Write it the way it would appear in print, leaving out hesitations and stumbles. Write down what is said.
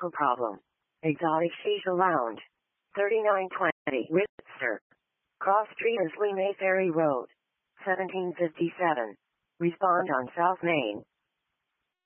vehicle problem. Exotic Shisha Lounge. 3920 Windsor. Cross Street Lee May Ferry Road. 1757. Respond on South Main.